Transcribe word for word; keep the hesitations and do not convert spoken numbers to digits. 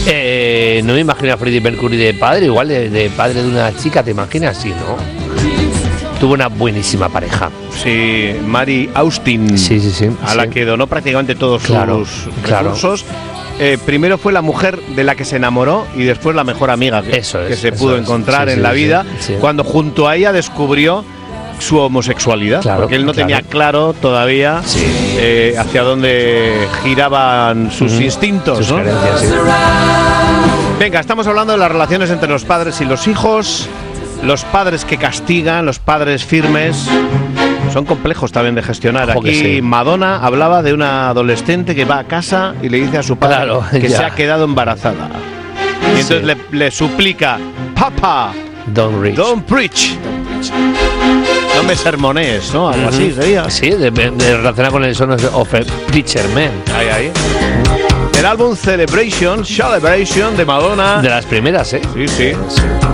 Eh, no me imagino a Freddie Mercury de padre, igual de, de padre de una chica, ¿te imaginas? Sí, ¿no? Tuvo una buenísima pareja. Sí, Mary Austin, sí, sí, sí, a sí. la que donó prácticamente todos claro, sus claro. recursos. Eh, primero fue la mujer de la que se enamoró y después la mejor amiga que, eso es, que se eso pudo es. encontrar sí, en sí, la sí, vida, sí. cuando junto a ella descubrió su homosexualidad, claro, porque él no claro. tenía claro todavía sí. eh, hacia dónde giraban sus mm, instintos, sus ¿no? creencias, sí. Venga, estamos hablando de las relaciones entre los padres y los hijos, los padres que castigan, los padres firmes. Son complejos también de gestionar. Ojo Aquí sí. Madonna hablaba de una adolescente que va a casa y le dice a su padre claro, que ya. se ha quedado embarazada. Y entonces sí. le, le suplica, Papa, don't preach. Don't preach. No me sermones, ¿no? Algo uh-huh. así sería. Sí, de, de relacionar con el Son of a Preacher Man. Ahí, ahí. El álbum Celebration, Celebration de Madonna. De las primeras, ¿eh? Sí, sí. sí.